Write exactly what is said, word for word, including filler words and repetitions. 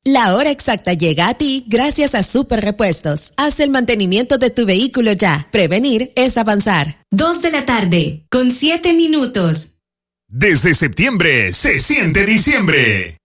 La hora exacta llega a ti gracias a Super Repuestos. Haz el mantenimiento de tu vehículo ya. Prevenir es avanzar. Dos de la tarde, con siete minutos. Desde septiembre se siente diciembre.